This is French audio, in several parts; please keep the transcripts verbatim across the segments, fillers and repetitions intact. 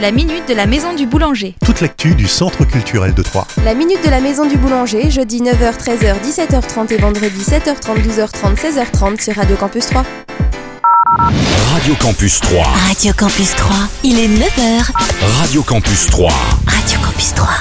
La minute de la Maison du Boulanger. Toute l'actu du Centre culturel de Troyes. La minute de la Maison du Boulanger, jeudi neuf heures, treize heures, dix-sept heures trente et vendredi sept heures trente, douze heures trente, seize heures trente sur Radio Campus Troyes. Radio Campus Troyes. Radio Campus Troyes, il est neuf heures. Radio Campus Troyes. Radio Campus Troyes.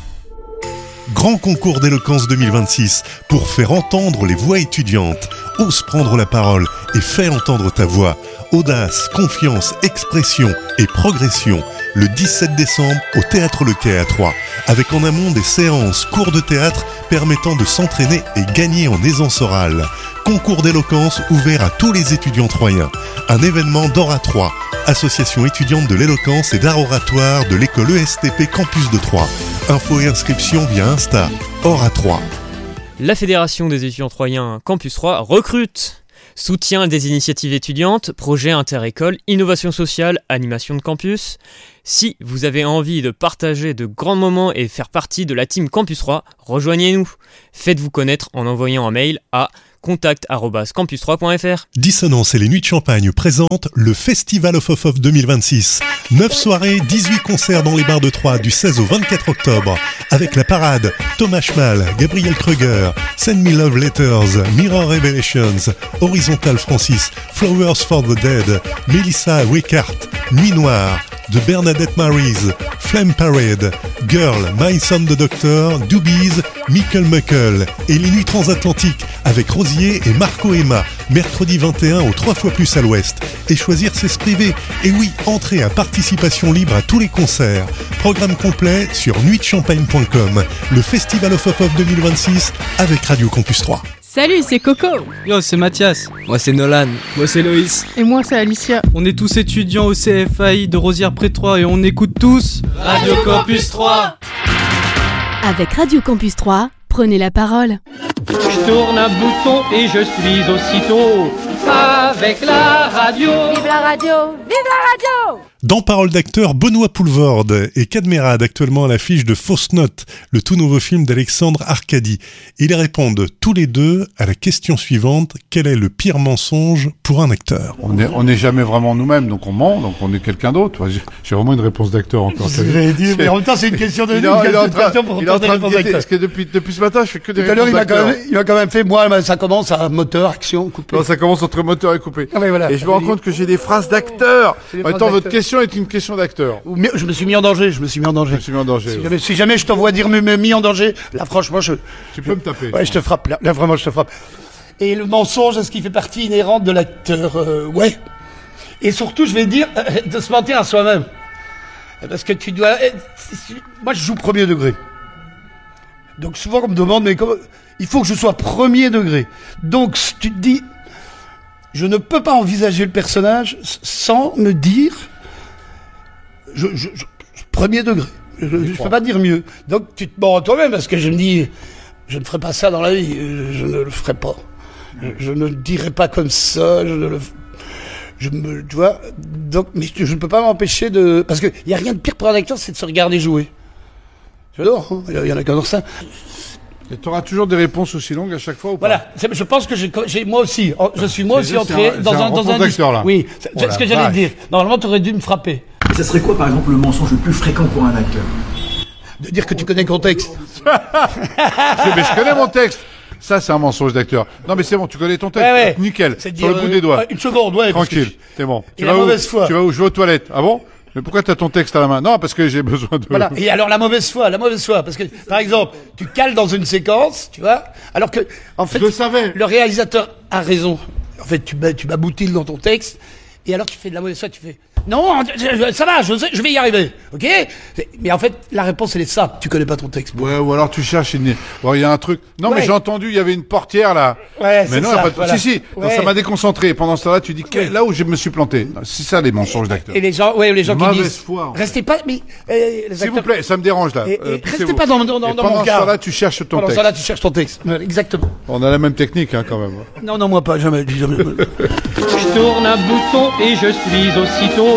Grand concours d'éloquence deux mille vingt-six pour faire entendre les voix étudiantes. Ose prendre la parole et fais entendre ta voix. Audace, confiance, expression et progression. Le dix-sept décembre au Théâtre Le Quai à Troyes. Avec en amont des séances, cours de théâtre permettant de s'entraîner et gagner en aisance orale. Concours d'éloquence ouvert à tous les étudiants troyens. Un événement d'Oratroyes, association étudiante de l'éloquence et d'art oratoire de l'école E S T P Campus de Troyes. Infos et inscriptions via Insta, Oratroyes. La Fédération des étudiants troyens Campus Troyes recrute. Soutien des initiatives étudiantes, projets inter-écoles, innovation sociale, animation de campus. Si vous avez envie de partager de grands moments et faire partie de la team Campus Troyes, rejoignez-nous. Faites-vous connaître en envoyant un mail à contact arobase campus troyes point f r. Dissonance et les Nuits de Champagne présentent le Festival of of of deux mille vingt-six. neuf soirées, dix-huit concerts dans les bars de Troyes du seize au vingt-quatre octobre. Avec la parade, Thomas Schmal, Gabriel Kruger, Send Me Love Letters, Mirror Revelations, Horizontal Francis, Flowers for the Dead, Melissa Wickart, Nuit Noire, de Bernadette Maries, Flame Parade, Girl, My Son the Doctor, Doobies, Michael Muckle et les Nuits Transatlantiques avec Rosier et Marco Emma, mercredi vingt et un au trois fois plus à l'ouest. Et choisir c'est se priver. Et oui, entrée à participation libre à tous les concerts. Programme complet sur nuit de champagne point com. Le Festival of of of deux mille vingt-six avec Radio Campus Troyes. Salut, c'est Coco. Yo, c'est Mathias. Moi, c'est Nolan. Moi, c'est Loïs. Et moi, c'est Alicia. On est tous étudiants au C F A I de Rosières-près-Troyes et on écoute tous Radio Campus Troyes. Avec Radio Campus Troyes, prenez la parole. Je tourne un bouton et je suis aussitôt avec la radio. Vive la radio, vive la radio. Dans Parole d'acteur, Benoît Poulvorde et Cadmerade actuellement à l'affiche de Fausse Note, le tout nouveau film d'Alexandre Arcadi. Ils répondent tous les deux à la question suivante: quel est le pire mensonge pour un acteur? On n'est on est jamais vraiment nous-mêmes, donc on ment, donc on est quelqu'un d'autre. J'ai, j'ai vraiment une réponse d'acteur encore. J'allais dire, mais en même temps c'est une question de nous, une question pour il est en train de réponse d'acteur. Parce que depuis depuis ce matin, je fais que des Tout à l'heure, réponses il m'a quand même, il m'a quand même fait, moi, ça commence à moteur, action, coupé. Non, ça commence entre moteur et coupé. Ah, ouais, voilà. Et je me rends compte que j'ai des phrases d'acteur. C'est des En même phrases temps, votre d'acteur. question est une question d'acteur. Je me suis mis en danger, je me suis mis en danger. Je me suis mis en danger. Si ouais. jamais, si jamais je t'envoie dire me, me mis en danger, là, franchement, je, Tu peux me taper. ouais, je te frappe, là, là, vraiment, je te frappe. Et le mensonge, est-ce qu'il fait partie inhérente de l'acteur? Euh, ouais. Et surtout, je vais dire, euh, de se mentir à soi-même. Parce que tu dois, euh, moi, je joue premier degré. Donc, souvent, on me demande, mais comment, il faut que je sois premier degré. Donc, tu te dis, je ne peux pas envisager le personnage sans me dire, je, je, je premier degré. Je, je, je peux pas dire mieux. Donc, tu te mens à toi-même parce que je me dis, je ne ferai pas ça dans la vie. Je, je ne le ferai pas. Je, je ne le dirai pas comme ça. Je ne le, je me, tu vois. Donc, mais je, je ne peux pas m'empêcher de, parce que il y a rien de pire pour un acteur, c'est de se regarder jouer. J'adore. Hein, il y en a qui adorent ça. Et tu auras toujours des réponses aussi longues à chaque fois ou pas? Voilà, c'est, je pense que j'ai, j'ai moi aussi, je suis moi aussi entré un, dans un, un dans un d'acteur, là. Oui, c'est, oh c'est ce que j'allais dire. Normalement, tu aurais dû me frapper. Et ça serait quoi, par exemple, le mensonge le plus fréquent pour un acteur? De dire que tu connais le contexte. Mais je connais mon texte. Ça, c'est un mensonge d'acteur. Non, mais c'est bon, tu connais ton texte. Ouais, ouais. Nickel. C'est sur dire, le bout des doigts. Euh, une seconde, ouais. Tranquille. C'est bon. Et la mauvaise foi. Tu vas où? Je vais aux toilettes. Ah bon? Mais pourquoi t'as ton texte à la main? Non, parce que j'ai besoin de... Voilà. Et alors, la mauvaise foi, la mauvaise foi. Parce que, par exemple, tu cales dans une séquence, tu vois, alors que, en fait, je le savais. Le réalisateur a raison. En fait, tu, tu m'aboutines dans ton texte, et alors tu fais de la mauvaise foi, tu fais, non, ça va, je, sais, je vais y arriver, ok? Mais en fait, la réponse, elle est ça. Tu connais pas ton texte. Ouais, ou alors tu cherches une... Bon, il y a un truc... Non, ouais. mais j'ai entendu, il y avait une portière, là. Ouais, mais c'est non, ça. pas de... Voilà. Si, si. Ouais. Donc, ça m'a déconcentré. Pendant ce temps-là, tu dis, Ouais. là où je me suis planté. C'est ça, les mensonges d'acteurs. Et les gens, ouais, les gens qui Mauvaise disent, foi, en fait. restez pas, mais, euh, les S'il acteurs... vous plaît, ça me dérange, là. Et, et euh, restez pas dans, dans, dans, et dans pendant mon ce cas. temps-là, tu cherches ton Pendant texte. ce temps-là, tu cherches ton texte. Ouais, exactement. On a la même technique, hein, quand même. Non, non, moi pas, jamais, jamais. Je tourne un bouton et je suis aussitôt